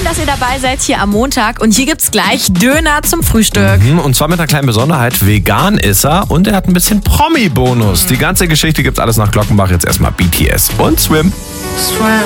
dass ihr dabei seid hier am Montag. Und hier gibt's gleich Döner zum Frühstück. Und zwar mit einer kleinen Besonderheit. Vegan ist er und er hat ein bisschen Promi-Bonus. Die ganze Geschichte gibt's alles nach Glockenbach. Jetzt erstmal BTS und Swim.